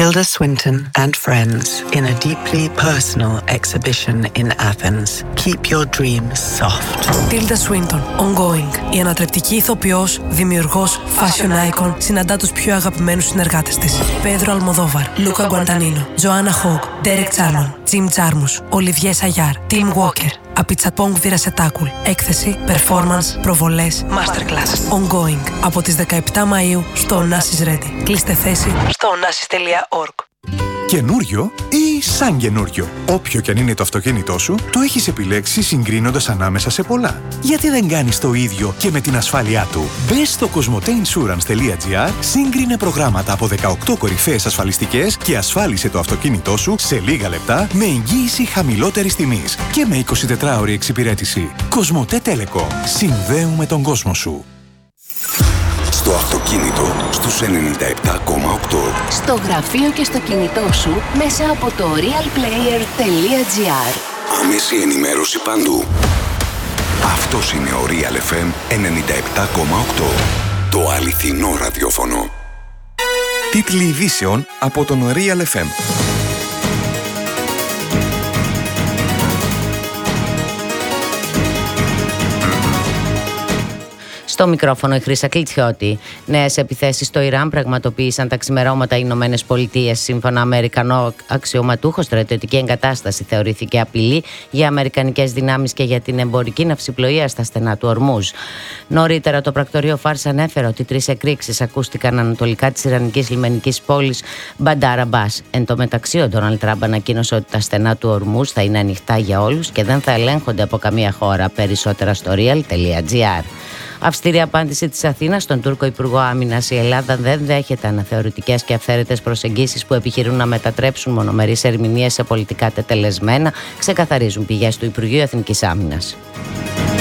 Tilda Swinton and friends in a deeply personal exhibition in Athens. Keep your dreams soft. Tilda Swinton, Ongoing. Η ανατρεπτική ηθοποιός, δημιουργός, fashion icon συναντά τους πιο αγαπημένους συνεργάτες της. Πέδρο Αλμοδόβαρ, Λούκα Γκουαντανίνο, Τζοάννα Χόγκ, Ντέρεκ Τσάρμον, Τζιμ Τζάρμους, Ολιβιέ Σαγιάρ, Τιμ Walker. Απιτσαπόγκ Βιρασετάκουλ. Έκθεση, performance, προβολές, masterclass. Ongoing. Από τις 17 Μαΐου στο Onassis Ready. Κλείστε θέση στο onassis.org. Καινούριο ή σαν καινούριο. Όποιο κι αν είναι το αυτοκίνητό σου, το έχεις επιλέξει συγκρίνοντας ανάμεσα σε πολλά. Γιατί δεν κάνεις το ίδιο και με την ασφάλειά του? Μπες στο cosmoteinsurance.gr, σύγκρινε προγράμματα από 18 κορυφαίες ασφαλιστικές και ασφάλισε το αυτοκίνητό σου σε λίγα λεπτά με εγγύηση χαμηλότερης τιμής και με 24ωρη εξυπηρέτηση. Κοσμοτέ Τέλεκο. Συνδέουμε τον κόσμο σου. Στο αυτοκίνητο στους 97,8. Στο γραφείο και στο κινητό σου μέσα από το realplayer.gr. Άμεση ενημέρωση παντού. Αυτός είναι ο Real FM 97,8. Το αληθινό ραδιόφωνο. Τίτλοι ειδήσεων από τον Real FM. Στο μικρόφωνο η Χρύσα Κλιτσιώτη. Νέες επιθέσεις στο Ιράν πραγματοποίησαν τα ξημερώματα οι Ηνωμένες Πολιτείες. Σύμφωνα Αμερικανό αξιωματούχο, στρατιωτική εγκατάσταση θεωρήθηκε απειλή για αμερικανικές δυνάμεις και για την εμπορική ναυσιπλοεία στα στενά του Ορμούζ. Νωρίτερα το πρακτορείο Φάρς ανέφερε ότι 3 εκρήξεις ακούστηκαν ανατολικά της ιρανικής λιμενικής πόλης Μπαντάρ Αμπάς. Εν τω μεταξύ, ο Ντόναλντ Τραμπ ανακοίνωσε ότι τα στενά του Ορμούζ θα είναι ανοιχτά για όλους και δεν θα ελέγχονται από καμία χώρα. Περισσότερα στο real.gr. Αυστηρή απάντηση της Αθήνας στον Τούρκο Υπουργό Άμυνας. Η Ελλάδα δεν δέχεται αναθεωρητικές και αυθαίρετες προσεγγίσεις που επιχειρούν να μετατρέψουν μονομερείς ερμηνείες σε πολιτικά τετελεσμένα, ξεκαθαρίζουν πηγές του Υπουργείου Εθνικής Άμυνας.